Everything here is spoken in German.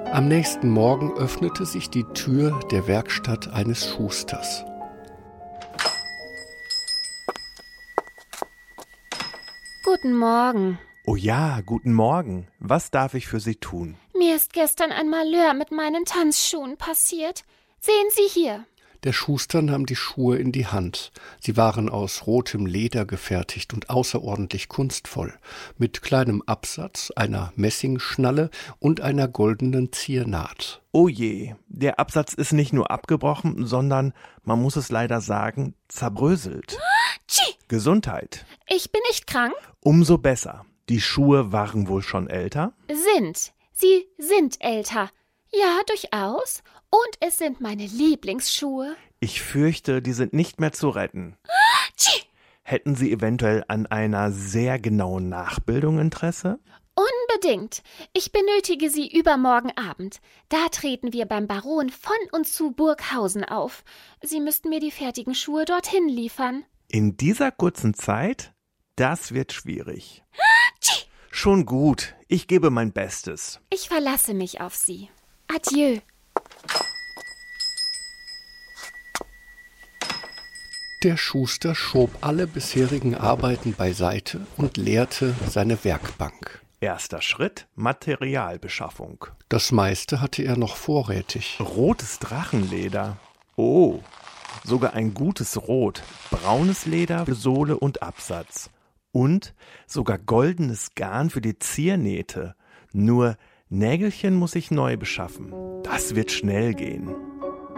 Am nächsten Morgen öffnete sich die Tür der Werkstatt eines Schusters. Guten Morgen. Oh ja, guten Morgen. Was darf ich für Sie tun? Mir ist gestern ein Malheur mit meinen Tanzschuhen passiert. Sehen Sie hier. Der Schuster nahm die Schuhe in die Hand. Sie waren aus rotem Leder gefertigt und außerordentlich kunstvoll, mit kleinem Absatz, einer Messingschnalle und einer goldenen Ziernaht. Oh je, der Absatz ist nicht nur abgebrochen, sondern, man muss es leider sagen, zerbröselt. Tschi! Gesundheit. Ich bin nicht krank? Umso besser. Die Schuhe waren wohl schon älter? Sie sind älter. Ja, durchaus. Und es sind meine Lieblingsschuhe. Ich fürchte, die sind nicht mehr zu retten. Tschi! Hätten Sie eventuell an einer sehr genauen Nachbildung Interesse? Unbedingt. Ich benötige Sie übermorgen Abend. Da treten wir beim Baron von und zu Burghausen auf. Sie müssten mir die fertigen Schuhe dorthin liefern. In dieser kurzen Zeit? Das wird schwierig. Tschi! Schon gut, ich gebe mein Bestes. Ich verlasse mich auf Sie. Adieu. Der Schuster schob alle bisherigen Arbeiten beiseite und leerte seine Werkbank. Erster Schritt, Materialbeschaffung. Das meiste hatte er noch vorrätig. Rotes Drachenleder. Oh, sogar ein gutes Rot. Braunes Leder für Sohle und Absatz. Und sogar goldenes Garn für die Ziernähte. Nur Nägelchen muss ich neu beschaffen. Das wird schnell gehen.